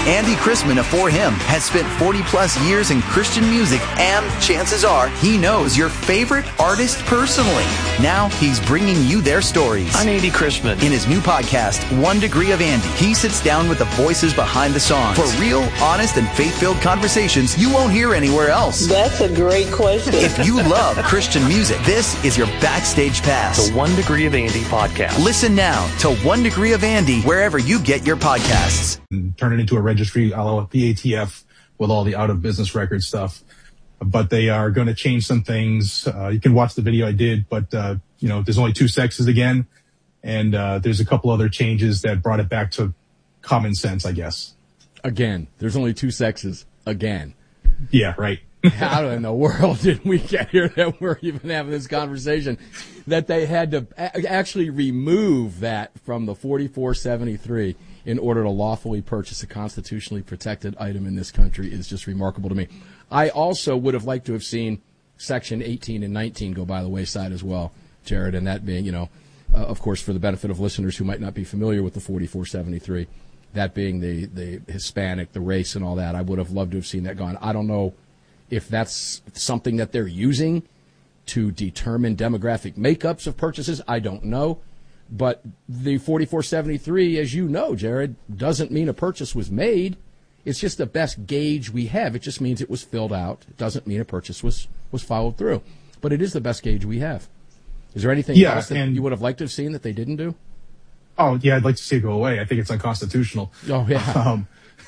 Andy Chrisman of For Him has spent 40-plus years in Christian music, and chances are he knows your favorite artist personally. Now he's bringing you their stories. I'm Andy Chrisman. In his new podcast, 1 Degree of Andy, he sits down with the voices behind the songs for real, honest, and faith-filled conversations you won't hear anywhere else. That's a great question. If you love Christian music, this is your backstage pass. The 1 Degree of Andy podcast. Listen now to 1 Degree of Andy wherever you get your podcasts. And turn it into a registry, a la the ATF, with all the out-of-business record stuff. But they are going to change some things. You can watch the video I did, but, there's only 2 sexes again. And there's a couple other changes that brought it back to common sense, I guess. Again, there's only 2 sexes. Again. Yeah, right. How in the world did we get here that we're even having this conversation? That they had to actually remove that from the 4473 in order to lawfully purchase a constitutionally protected item in this country is just remarkable to me. I also would have liked to have seen Section 18 and 19 go by the wayside as well, Jared, and that being, of course, for the benefit of listeners who might not be familiar with the 4473, that being the Hispanic, the race and all that. I would have loved to have seen that gone. I don't know if that's something that they're using to determine demographic makeups of purchases. I don't know. But the 4473, as you know, Jared, doesn't mean a purchase was made. It's just the best gauge we have. It just means it was filled out. It doesn't mean a purchase was followed through. But it is the best gauge we have. Is there anything else that you would have liked to have seen that they didn't do? Oh, yeah, I'd like to see it go away. I think it's unconstitutional. Oh, yeah.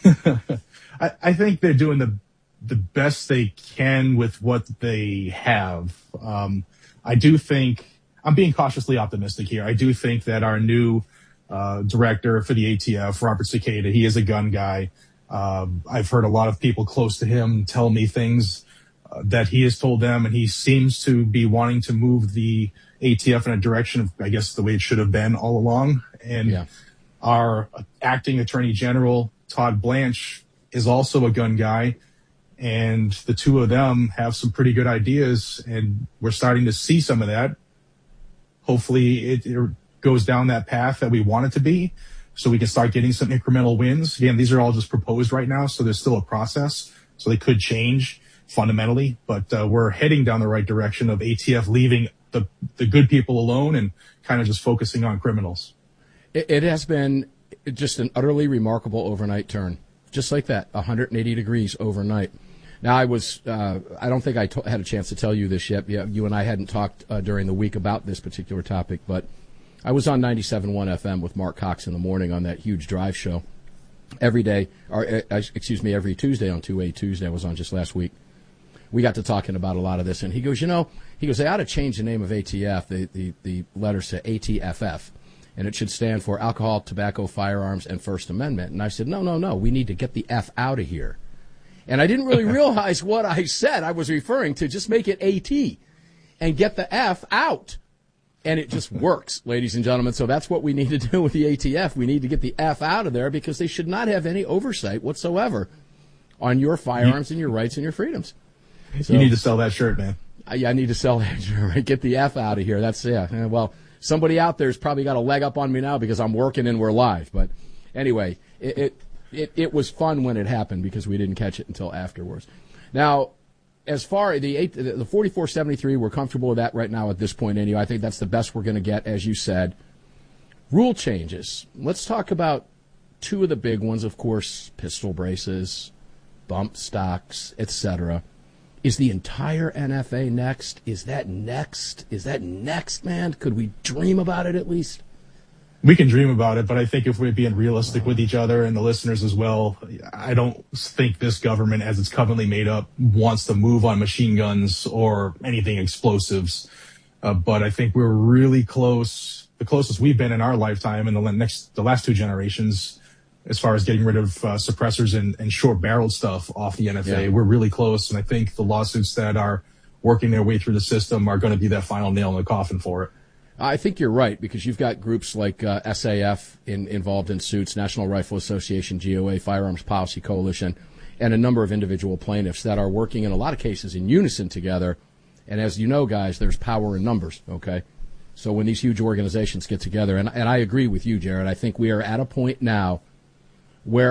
I think they're doing the best they can with what they have. I do think, I'm being cautiously optimistic here. I do think that our new director for the ATF, Robert Cicada, he is a gun guy. I've heard a lot of people close to him tell me things that he has told them, and he seems to be wanting to move the ATF in a direction of, I guess, the way it should have been all along. And our acting attorney general, Todd Blanche, is also a gun guy. And the two of them have some pretty good ideas, and we're starting to see some of that. Hopefully it goes down that path that we want it to be, so we can start getting some incremental wins. Again, these are all just proposed right now, so there's still a process. So they could change fundamentally, but we're heading down the right direction of ATF leaving the good people alone and kind of just focusing on criminals. It has been just an utterly remarkable overnight turn. Just like that, 180 degrees overnight. Now, I don't think I had a chance to tell you this yet. Yeah, you and I hadn't talked during the week about this particular topic, but I was on 97.1 FM with Mark Cox in the morning on that huge drive show every day, every Tuesday on 2A Tuesday. I was on just last week. We got to talking about a lot of this, and he goes, they ought to change the name of ATF, the letters to ATFF, and it should stand for Alcohol, Tobacco, Firearms, and First Amendment. And I said, no, we need to get the F out of here. And I didn't really realize what I said. I was referring to just make it AT and get the F out. And it just works, ladies and gentlemen. So that's what we need to do with the ATF. We need to get the F out of there because they should not have any oversight whatsoever on your firearms and your rights and your freedoms. So, you need to sell that shirt, man. I need to sell that shirt. Right? Get the F out of here. That's, well, somebody out there's probably got a leg up on me now because I'm working and we're live. But anyway, it was fun when it happened because we didn't catch it until afterwards. Now, as far as the 4473, we're comfortable with that right now at this point anyway. I think that's the best we're going to get, as you said. Rule changes. Let's talk about 2 of the big ones, of course, pistol braces, bump stocks, etc. Is the entire NFA next? Is that next? Is that next, man? Could we dream about it at least? We can dream about it, but I think if we're being realistic with each other and the listeners as well, I don't think this government, as it's currently made up, wants to move on machine guns or anything explosives. But I think we're really close, the closest we've been in our lifetime in the last 2 generations, as far as getting rid of suppressors and short-barreled stuff off the NFA. Yeah. We're really close, and I think the lawsuits that are working their way through the system are going to be that final nail in the coffin for it. I think you're right, because you've got groups like SAF involved in suits, National Rifle Association, GOA, Firearms Policy Coalition, and a number of individual plaintiffs that are working in a lot of cases in unison together. And as you know, guys, there's power in numbers, okay? So when these huge organizations get together, and I agree with you, Jared, I think we are at a point now where